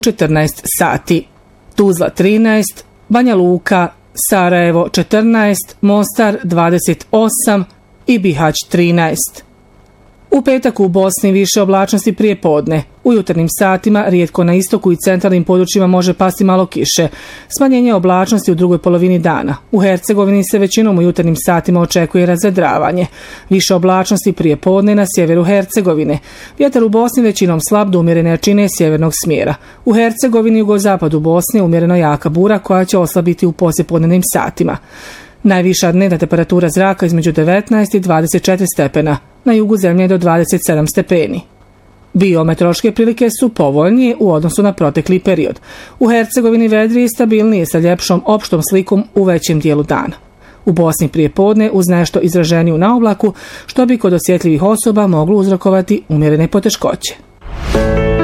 14 sati. Tuzla 13, Banja Luka, Sarajevo 14, Mostar 28 i Bihać 13. U petak u Bosni više oblačnosti prije podne. U jutarnjim satima rijetko na istoku i centralnim područjima može pasti malo kiše. Smanjenje oblačnosti u drugoj polovini dana. U Hercegovini se većinom u jutarnjim satima očekuje razvedravanje. Više oblačnosti prije podne na sjeveru Hercegovine. Vjetar u Bosni većinom slab do umjerene jačine sjevernog smjera. U Hercegovini i jugozapadu Bosne umjereno jaka bura koja će oslabiti u poslijepodnevnim satima. Najviša dnevna temperatura zraka između 19 i 24 stepena, na jugu zemlje do 27 stepeni. Biometeorološke prilike su povoljnije u odnosu na protekli period. U Hercegovini vedrije i stabilnije sa ljepšom opštom slikom u većem dijelu dana. U Bosni prije podne uz nešto izraženiju na oblaku, što bi kod osjetljivih osoba moglo uzrokovati umjerene poteškoće.